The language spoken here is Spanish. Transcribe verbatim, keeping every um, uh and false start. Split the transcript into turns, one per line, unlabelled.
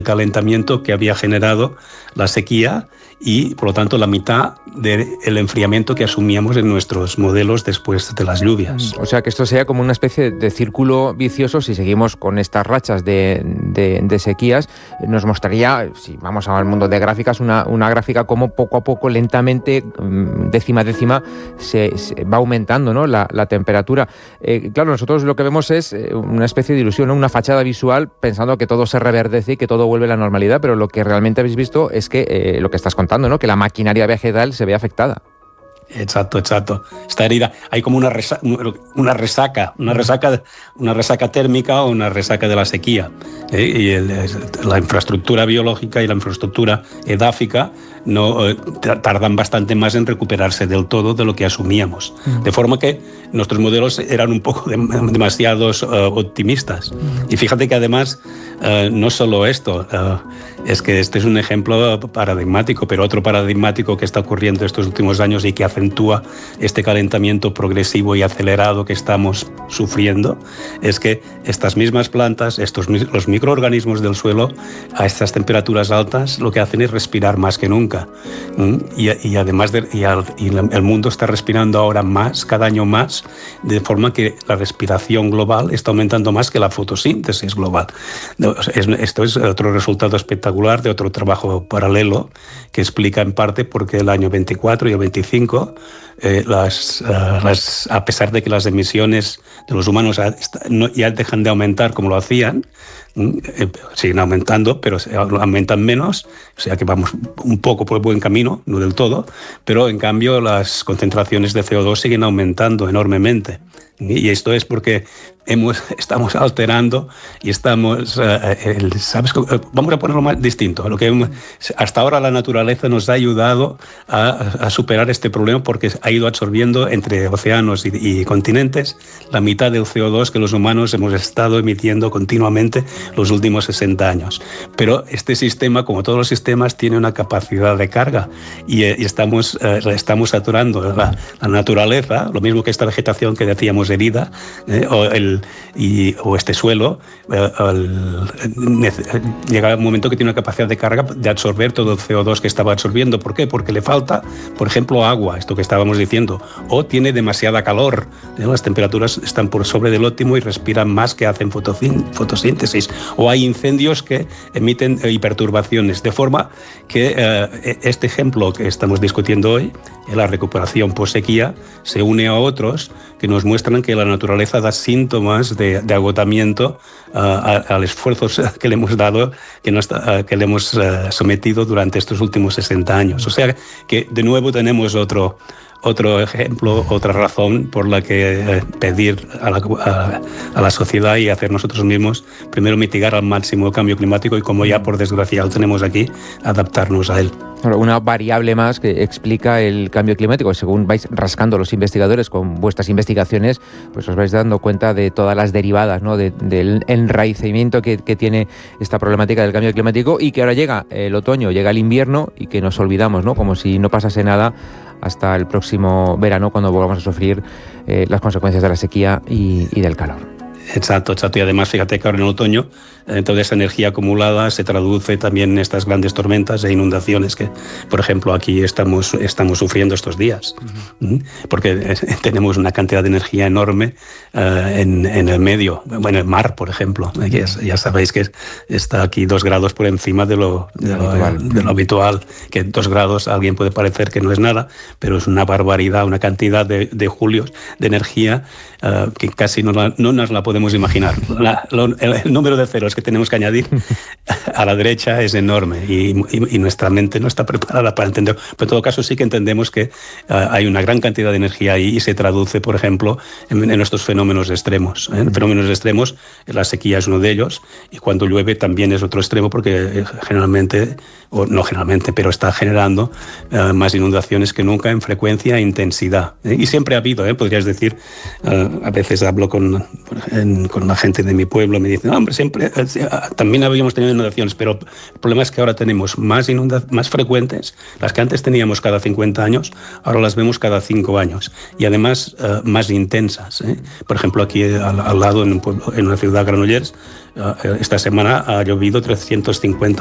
calentamiento que había generado la sequía y, por lo tanto, la mitad del enfriamiento que asumíamos en nuestros modelos después de las lluvias.
O sea, que esto sería como una especie de círculo vicioso. Si seguimos con estas rachas de, de, de sequías, nos mostraría, si vamos al mundo de gráficas, una, una gráfica como poco a poco, lentamente, décima a décima, se, se va aumentando, ¿no?, la, la temperatura. Eh, claro, nosotros lo que vemos es una especie de ilusión, ¿no?, una fachada visual, pensando que todo se reverdece y que todo vuelve a la normalidad, pero lo que realmente habéis visto es que eh, lo que estás contando, ¿no?, que la maquinaria vegetal se ve afectada.
Exacto, exacto. Está herida. Hay como una resaca, una resaca, una resaca, una resaca térmica o una resaca de la sequía. ¿eh? Y el, la infraestructura biológica y la infraestructura edáfica no eh, tardan bastante más en recuperarse del todo de lo que asumíamos. Mm. De forma que nuestros modelos eran un poco de, demasiados uh, optimistas. Mm. Y fíjate que además uh, no solo esto, uh, es que este es un ejemplo paradigmático, pero otro paradigmático que está ocurriendo estos últimos años y que acentúa este calentamiento progresivo y acelerado que estamos sufriendo, es que estas mismas plantas, estos, los microorganismos del suelo, a estas temperaturas altas, lo que hacen es respirar más que nunca. Y, y además de, y al, y el mundo está respirando ahora más, cada año más, de forma que la respiración global está aumentando más que la fotosíntesis global. Esto es otro resultado espectacular de otro trabajo paralelo que explica en parte por qué el año veinticuatro y el veinticinco, eh, las, uh, las, a pesar de que las emisiones de los humanos ya, no, ya dejan de aumentar como lo hacían, eh, siguen aumentando, pero aumentan menos, o sea que vamos un poco por el buen camino, no del todo, pero en cambio las concentraciones de C O dos siguen aumentando enormemente. Y esto es porque hemos, estamos alterando y estamos, uh, el, ¿sabes? Vamos a ponerlo más distinto. Lo que hemos, hasta ahora la naturaleza nos ha ayudado a, a superar este problema porque ha ido absorbiendo entre océanos y, y continentes la mitad del C O dos que los humanos hemos estado emitiendo continuamente los últimos sesenta años. Pero este sistema, como todos los sistemas, tiene una capacidad de carga y, y estamos, uh, estamos saturando la, la naturaleza, lo mismo que esta vegetación que decíamos herida, eh, o, el, y, o este suelo, eh, el, llega un momento que tiene una capacidad de carga de absorber todo el C O dos que estaba absorbiendo. ¿Por qué? Porque le falta, por ejemplo, agua, esto que estábamos diciendo, o tiene demasiada calor, eh, las temperaturas están por sobre del óptimo y respiran más que hacen fotosíntesis, o hay incendios que emiten eh, perturbaciones, de forma que eh, este ejemplo que estamos discutiendo hoy, la recuperación post-sequía, se une a otros que nos muestran que la naturaleza da síntomas de, de agotamiento uh, a, al esfuerzo que le hemos dado, que, nos, uh, que le hemos uh, sometido durante estos últimos sesenta años. O sea que de nuevo tenemos otro, otro ejemplo, otra razón por la que eh, pedir a la, a, a la sociedad y hacer nosotros mismos, primero mitigar al máximo el cambio climático y, como ya por desgracia lo tenemos aquí, adaptarnos a él.
Una variable más que explica el cambio climático. Según vais rascando los investigadores con vuestras investigaciones, pues os vais dando cuenta de todas las derivadas, ¿no?, de, del enraizamiento que, que tiene esta problemática del cambio climático, y que ahora llega el otoño, llega el invierno y que nos olvidamos, ¿no?, como si no pasase nada hasta el próximo verano, cuando volvamos a sufrir eh, las consecuencias de la sequía y, y del calor.
Exacto, exacto. Y además, fíjate que ahora en el otoño eh, toda esa energía acumulada se traduce también en estas grandes tormentas e inundaciones que, por ejemplo, aquí estamos, estamos sufriendo estos días. Uh-huh. ¿Mm? Porque eh, tenemos una cantidad de energía enorme eh, en, en el medio. Bueno, el mar, por ejemplo. Uh-huh. Ya, ya sabéis que está aquí dos grados por encima de lo, de lo, habitual. de lo habitual. Que dos grados a alguien puede parecer que no es nada, pero es una barbaridad, una cantidad de, de julios de energía eh, que casi no, la, no nos la podemos imaginar. La, lo, el, el número de ceros que tenemos que añadir a la derecha es enorme y, y, y nuestra mente no está preparada para entender. Pero en todo caso sí que entendemos que uh, hay una gran cantidad de energía ahí y se traduce, por ejemplo, en, en estos fenómenos extremos. ¿eh? Fenómenos extremos, la sequía es uno de ellos, y cuando llueve también es otro extremo, porque eh, generalmente o no generalmente, pero está generando uh, más inundaciones que nunca en frecuencia e intensidad. ¿eh? Y siempre ha habido, ¿eh? podrías decir, uh, a veces hablo con, en, con la gente de mi pueblo, me dicen, no, hombre, siempre, eh, también habíamos tenido inundaciones, pero el problema es que ahora tenemos más, inunda- más frecuentes, las que antes teníamos cada cincuenta años, ahora las vemos cada cinco años, y además uh, más intensas. ¿eh? Por ejemplo, aquí al, al lado, en, un pueblo, en una ciudad, Granollers, uh, esta semana ha llovido trescientos cincuenta